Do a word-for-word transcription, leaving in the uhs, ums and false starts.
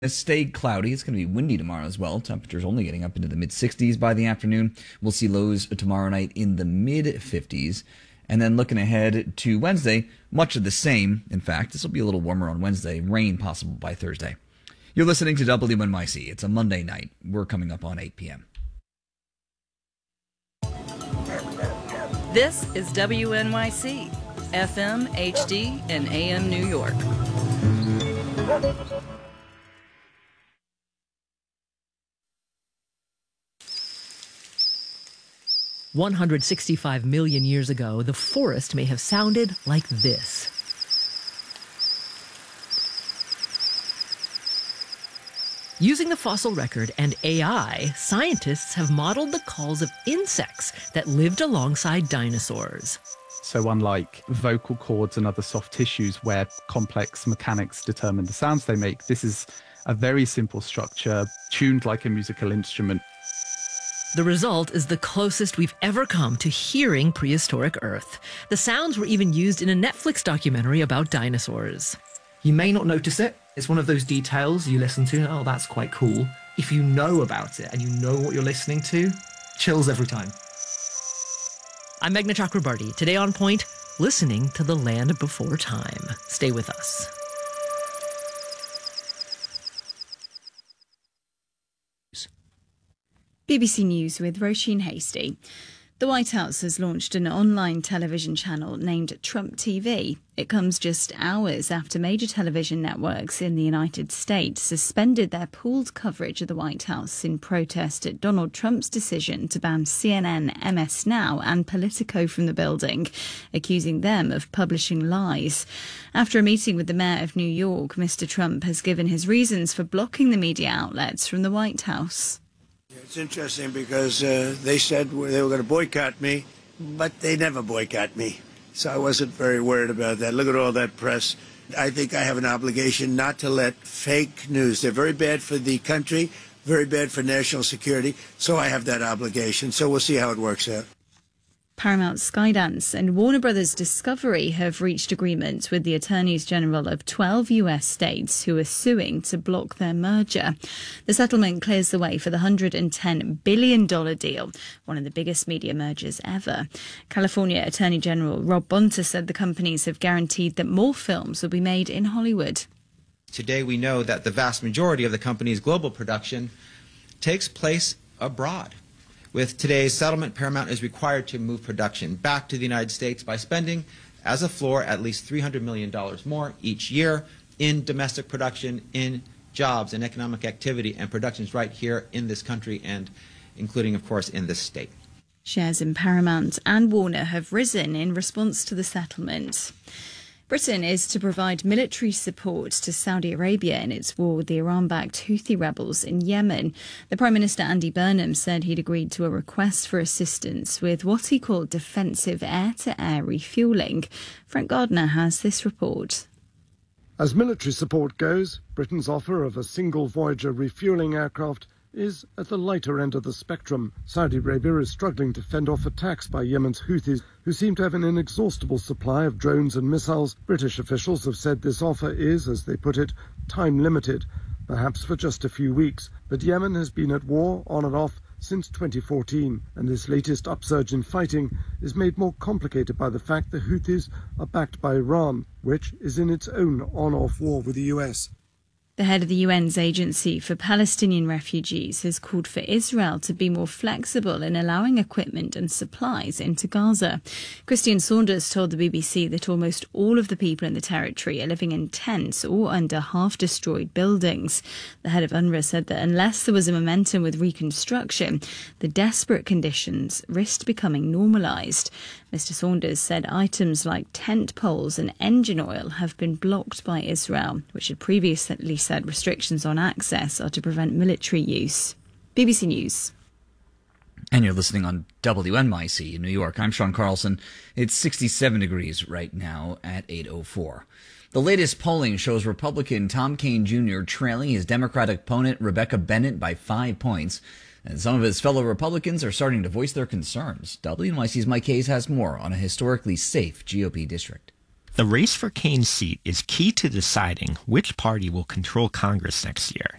Stay cloudy. It's going to be windy tomorrow as well. Temperatures only getting up into the mid sixties by the afternoon. We'll see lows tomorrow night in the mid fifties. And then looking ahead to Wednesday, much of the same. In fact, this will be a little warmer on Wednesday. Rain possible by Thursday. You're listening to W N Y C. It's a Monday night. We're coming up on eight p.m. This is W N Y C, F M, H D, and A M New York. one hundred sixty-five million years ago, the forest may have sounded like this. Using the fossil record and A I, scientists have modeled the calls of insects that lived alongside dinosaurs. So unlike vocal cords and other soft tissues where complex mechanics determine the sounds they make, this is a very simple structure, tuned like a musical instrument. The result is the closest we've ever come to hearing prehistoric Earth. The sounds were even used in a Netflix documentary about dinosaurs. You may not notice it. It's one of those details you listen to, oh, that's quite cool. If you know about it and you know what you're listening to, chills every time. I'm Meghna Chakrabarti. Today on Point, listening to the land before time. Stay with us. B B C News with Roisin Hasty. The White House has launched an online television channel named Trump T V. It comes just hours after major television networks in the United States suspended their pooled coverage of the White House in protest at Donald Trump's decision to ban C N N, M S Now and Politico from the building, accusing them of publishing lies. After a meeting with the mayor of New York, Mister Trump has given his reasons for blocking the media outlets from the White House. It's interesting because uh, they said they were going to boycott me, but they never boycott me. So I wasn't very worried about that. Look at all that press. I think I have an obligation not to let fake news. They're very bad for the country, very bad for national security. So I have that obligation. So we'll see how it works out. Paramount, Skydance and Warner Brothers Discovery have reached agreements with the attorneys general of twelve U S states who are suing to block their merger. The settlement clears the way for the one hundred ten billion dollars deal, one of the biggest media mergers ever. California Attorney General Rob Bonta said the companies have guaranteed that more films will be made in Hollywood. Today we know that the vast majority of the company's global production takes place abroad. With today's settlement, Paramount is required to move production back to the United States by spending, as a floor, at least three hundred million dollars more each year in domestic production, in jobs and economic activity and productions right here in this country and including, of course, in this state. Shares in Paramount and Warner have risen in response to the settlement. Britain is to provide military support to Saudi Arabia in its war with the Iran-backed Houthi rebels in Yemen. The Prime Minister Andy Burnham said he'd agreed to a request for assistance with what he called defensive air-to-air refuelling. Frank Gardner has this report. As military support goes, Britain's offer of a single Voyager refuelling aircraft is at the lighter end of the spectrum. Saudi Arabia is struggling to fend off attacks by Yemen's Houthis, who seem to have an inexhaustible supply of drones and missiles. British officials have said this offer is, as they put it, time-limited, perhaps for just a few weeks. But Yemen has been at war, on and off, since twenty fourteen, and this latest upsurge in fighting is made more complicated by the fact the Houthis are backed by Iran, which is in its own on-off war with the U S. The head of the U N's Agency for Palestinian Refugees has called for Israel to be more flexible in allowing equipment and supplies into Gaza. Christian Saunders told the B B C that almost all of the people in the territory are living in tents or under half-destroyed buildings. The head of UNRWA said that unless there was a momentum with reconstruction, the desperate conditions risked becoming normalised. Mister Saunders said items like tent poles and engine oil have been blocked by Israel, which had previously said restrictions on access are to prevent military use. B B C News. And you're listening on W N Y C in New York. I'm Sean Carlson. It's sixty-seven degrees right now at eight oh four. The latest polling shows Republican Tom Kean Junior trailing his Democratic opponent Rebecca Bennett by five points. And some of his fellow Republicans are starting to voice their concerns. W N Y C's Mike Hayes has more on a historically safe G O P district. The race for Kean's seat is key to deciding which party will control Congress next year.